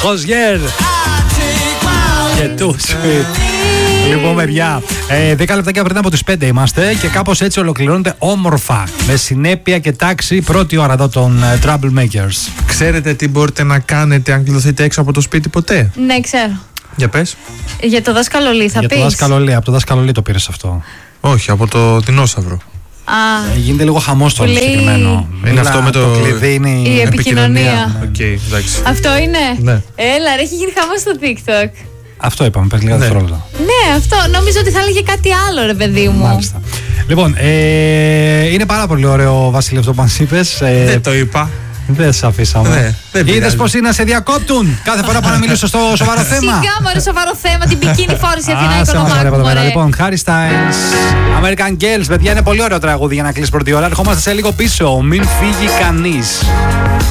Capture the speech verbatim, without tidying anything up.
Χοζιέρ και του Sweet. Λοιπόν, παιδιά, ε, δέκα λεπτάκια πριν από τις πέντε είμαστε και κάπως έτσι ολοκληρώνεται όμορφα, με συνέπεια και τάξη, πρώτη ώρα εδώ των uh, Troublemakers. Ξέρετε τι μπορείτε να κάνετε αν κλειδωθείτε έξω από το σπίτι ποτέ? Ναι, ξέρω. Για πες. Για το δάσκαλο Λί θα Για πεις? το δάσκαλο Λί, από το δάσκαλο Λί το πήρες αυτό. Όχι, από το δεινόσαυρο. Α, Ε, γίνεται λίγο χαμός το Πολύ. συγκεκριμένο. Είναι Μιλά, αυτό με το- το κλειδί είναι η η επικοινωνία. Οκ, okay, εντάξει. Αυτό είναι. Ναι. Έλα, ρε, έχει γίνει χαμός στο TikTok. Αυτό είπαμε, πες λίγα Ναι. δευτερόλεπτα. Ναι, αυτό. Νόμιζα ότι θα έλεγε κάτι άλλο, ρε παιδί μου. Μάλιστα. Λοιπόν, ε, είναι πάρα πολύ ωραίο, Βασίλη, αυτό που μας είπες. Ε, Δεν το είπα. δεν σε αφήσαμε. Ναι, δεν Είδες πειράζει. πως είναι να σε διακόπτουν κάθε φορά που να μιλήσω στο σοβαρό θέμα. Σιγά, μωρέ, σοβαρό θέμα. Την πικίνη φόρησε η Αθηνά Άσε μας, ωραία, Οικονομάκου, εδώ πέρα. μωρέ. Λοιπόν, Harry Styles, American Girls, παιδιά, είναι πολύ ωραίο τραγούδι για να κλείσει πρώτη ώρα. Ερχόμαστε σε λίγο πίσω. Μην φύγει κανείς.